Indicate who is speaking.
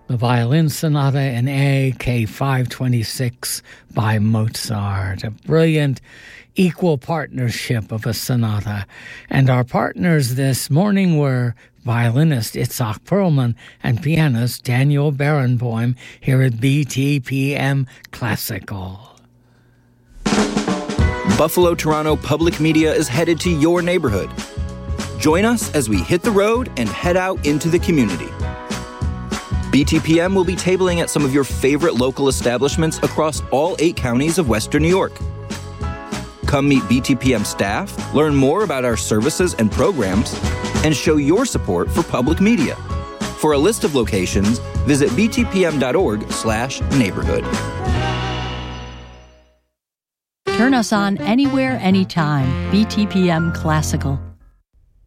Speaker 1: the Violin Sonata in A, K526 by Mozart, a brilliant equal partnership of a sonata. And our partners this morning were violinist Itzhak Perlman and pianist Daniel Barenboim here at BTPM Classical.
Speaker 2: Buffalo Toronto Public Media is headed to your neighborhood. Join us as we hit the road and head out into the community. BTPM will be tabling at some of your favorite local establishments across all 8 counties of Western New York. Come meet BTPM staff, learn more about our services and programs, and show your support for public media. For a list of locations, visit btpm.org/neighborhood.
Speaker 3: Turn us on anywhere, anytime. BTPM Classical.